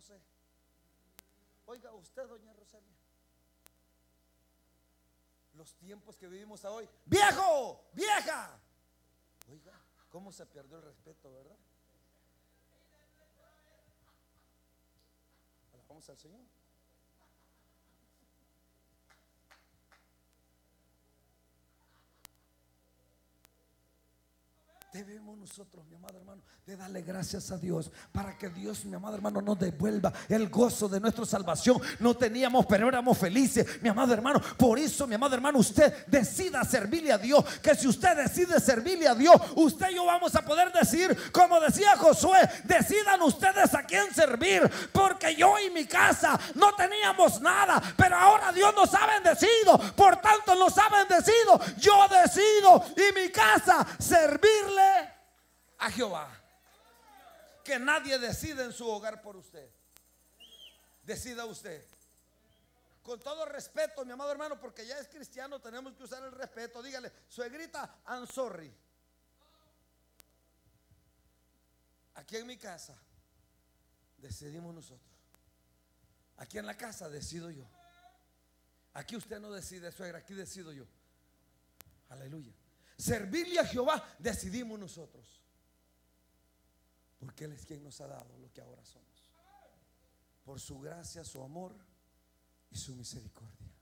José. Oiga usted, doña Rosalia, los tiempos que vivimos hoy, viejo, vieja. Oiga, cómo se perdió el respeto, ¿verdad? Alabamos al Señor. Debemos nosotros, mi amado hermano, de darle gracias a Dios para que Dios, mi amado hermano, nos devuelva el gozo de nuestra salvación. No teníamos, pero éramos felices, mi amado hermano. Por eso, mi amado hermano, usted decida servirle a Dios. Que si usted decide servirle a Dios, usted y yo vamos a poder decir, como decía Josué: decidan ustedes a quién servir, porque yo y mi casa no teníamos nada, pero ahora Dios nos ha bendecido. Por tanto nos ha bendecido. Yo decido y mi casa servirle a Jehová. Que nadie decida en su hogar por usted. Decida usted. Con todo respeto, mi amado hermano, porque ya es cristiano, tenemos que usar el respeto. Dígale: suegrita, I'm sorry. Aquí en mi casa decidimos nosotros. Aquí en la casa decido yo. Aquí usted no decide, suegra, aquí decido yo. Aleluya. Servirle a Jehová decidimos nosotros, porque Él es quien nos ha dado lo que ahora somos, por su gracia, su amor y su misericordia.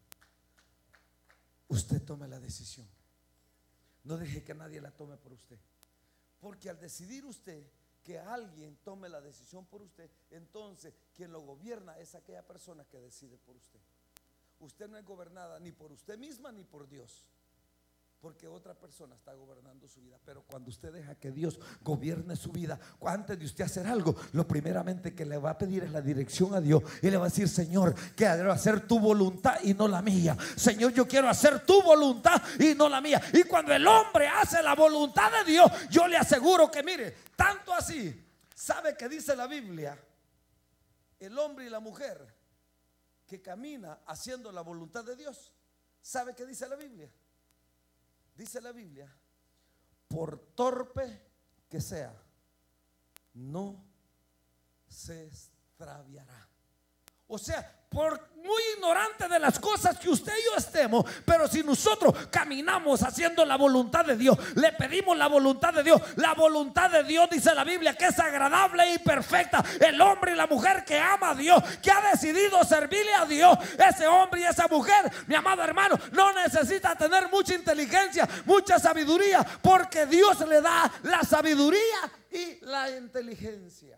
Usted tome la decisión. No deje que nadie la tome por usted, porque al decidir usted que alguien tome la decisión por usted, entonces quien lo gobierna es aquella persona que decide por usted. Usted no es gobernada ni por usted misma ni por Dios, porque otra persona está gobernando su vida. Pero cuando usted deja que Dios gobierne su vida, antes de usted hacer algo, lo primeramente que le va a pedir es la dirección a Dios. Y le va a decir: Señor, quiero hacer tu voluntad y no la mía. Señor, yo quiero hacer tu voluntad y no la mía. Y cuando el hombre hace la voluntad de Dios, yo le aseguro que, mire, tanto así, ¿sabe que dice la Biblia? El hombre y la mujer que camina haciendo la voluntad de Dios, ¿sabe qué dice la Biblia? Dice la Biblia: por torpe que sea, no se extraviará. O sea, por muy ignorante de las cosas que usted y yo estemos, pero si nosotros caminamos haciendo la voluntad de Dios, le pedimos la voluntad de Dios. La voluntad de Dios, dice la Biblia, que es agradable y perfecta. El hombre y la mujer que ama a Dios, que ha decidido servirle a Dios, ese hombre y esa mujer, mi amado hermano, no necesita tener mucha inteligencia, mucha sabiduría, porque Dios le da la sabiduría y la inteligencia.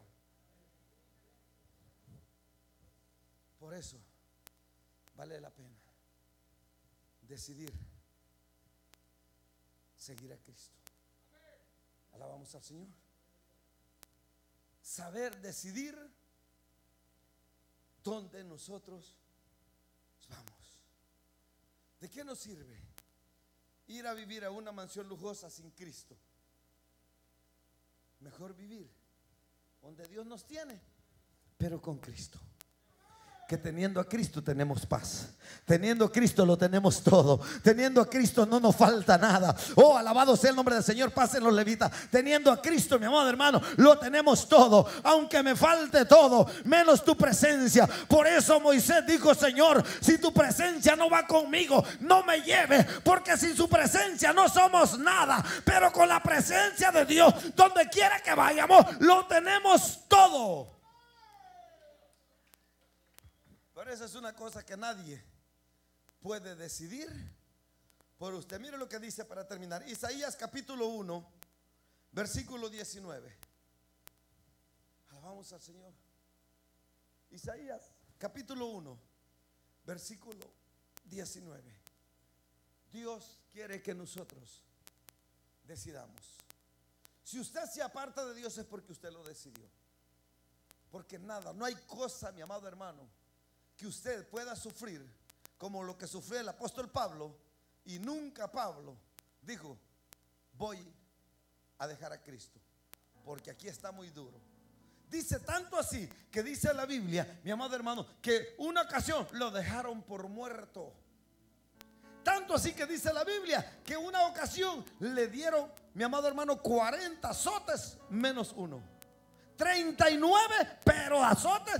Por eso vale la pena decidir seguir a Cristo. Alabamos al Señor. Saber decidir dónde nosotros vamos. ¿De qué nos sirve ir a vivir a una mansión lujosa sin Cristo? Mejor vivir donde Dios nos tiene, pero con Cristo. Que teniendo a Cristo tenemos paz. Teniendo a Cristo lo tenemos todo. Teniendo a Cristo no nos falta nada. Oh, alabado sea el nombre del Señor. Pasen los levitas. Teniendo a Cristo, mi amado hermano, lo tenemos todo. Aunque me falte todo, menos tu presencia. Por eso Moisés dijo: Señor, si tu presencia no va conmigo, no me lleve, porque sin su presencia no somos nada. Pero con la presencia de Dios, donde quiera que vayamos, lo tenemos todo. Pero esa es una cosa que nadie puede decidir por usted. Mire lo que dice para terminar. Isaías capítulo 1, versículo 19. Alabamos al Señor. Isaías capítulo 1, versículo 19. Dios quiere que nosotros decidamos. Si usted se aparta de Dios es porque usted lo decidió. Porque nada, no hay cosa, mi amado hermano, que usted pueda sufrir como lo que sufrió el apóstol Pablo. Y nunca Pablo dijo: voy a dejar a Cristo, porque aquí está muy duro. Dice tanto así que dice la Biblia, mi amado hermano, que una ocasión lo dejaron por muerto. Tanto así que dice la Biblia que una ocasión le dieron, mi amado hermano, 40 azotes menos uno. 39 pero azotes